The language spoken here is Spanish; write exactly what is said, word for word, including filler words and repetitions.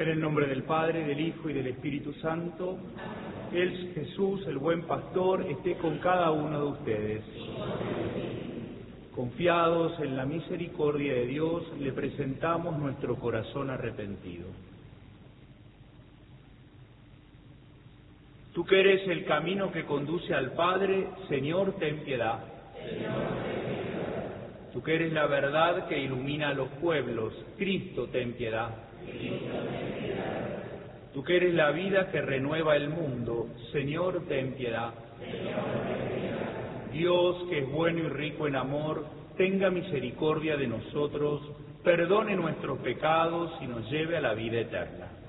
En el nombre del Padre, del Hijo y del Espíritu Santo, el Jesús, el buen pastor, esté con cada uno de ustedes. Confiados en la misericordia de Dios, le presentamos nuestro corazón arrepentido. Tú que eres el camino que conduce al Padre, Señor, ten piedad. Tú que eres la verdad que ilumina a los pueblos, Cristo, ten piedad. Tú que eres la vida que renueva el mundo, Señor, ten piedad. Dios, que es bueno y rico en amor, tenga misericordia de nosotros, perdone nuestros pecados y nos lleve a la vida eterna.